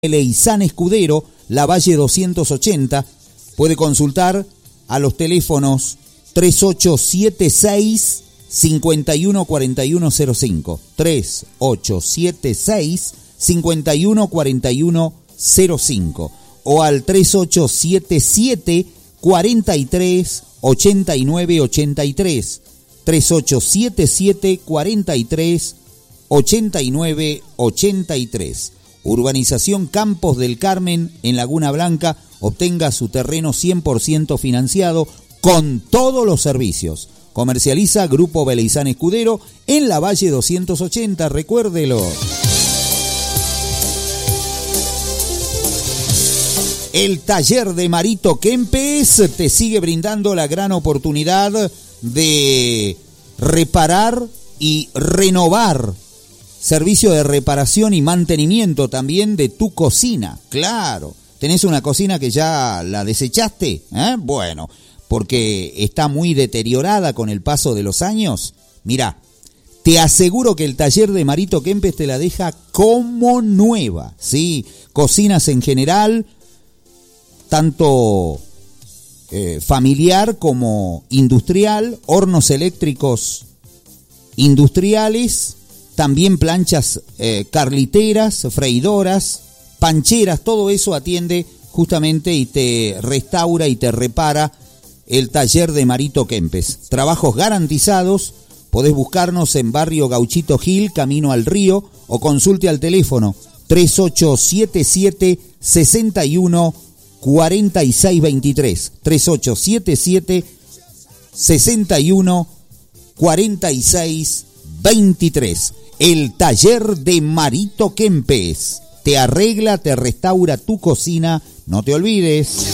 Leizán Escudero, Lavalle 280. Puede consultar a los teléfonos 3876 514105, 3876 514105 o al 3877 43 89 83, 3877 43 89 83. Urbanización Campos del Carmen en Laguna Blanca. Obtenga su terreno 100% financiado con todos los servicios. Comercializa Grupo Leizán Escudero en Lavalle 280, recuérdelo. El taller de Marito Kempes te sigue brindando la gran oportunidad de reparar y renovar. Servicio de reparación y mantenimiento también de tu cocina. Claro, ¿tenés una cocina que ya la desechaste? Bueno, porque está muy deteriorada con el paso de los años. Mirá, te aseguro que el taller de Marito Kempes te la deja como nueva. Sí, cocinas en general, tanto familiar como industrial, hornos eléctricos industriales, también planchas carliteras, freidoras, pancheras, todo eso atiende justamente y te restaura y te repara el taller de Marito Kempes. Trabajos garantizados. Podés buscarnos en Barrio Gauchito Gil, Camino al Río, o consulte al teléfono 3877 61 46 23, 3877 61 46 23. El taller de Marito Kempes te arregla, te restaura tu cocina, no te olvides.